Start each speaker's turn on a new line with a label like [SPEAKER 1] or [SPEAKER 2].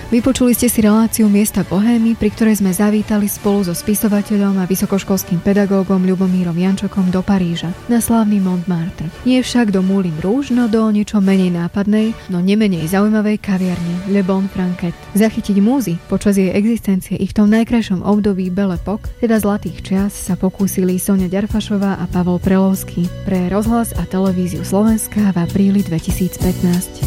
[SPEAKER 1] Vypočuli ste si reláciu Miesta bohémy, pri ktorej sme zavítali spolu so spisovateľom a vysokoškolským pedagógom Ľubomírom Jančokom do Paríža, na slávny Montmartre. Nie však do Moulin Rouge, no do niečo menej nápadnej, no nemenej zaujímavej kaviarne Le Bon Franquet. Zachytiť múzy počas jej existencie i v tom najkrajšom období Belle Époque, teda zlatých čias, sa pokúsili Soňa Ďarfašová a Pavol Prelovský pre Rozhlas a televíziu Slovenska v apríli 2015.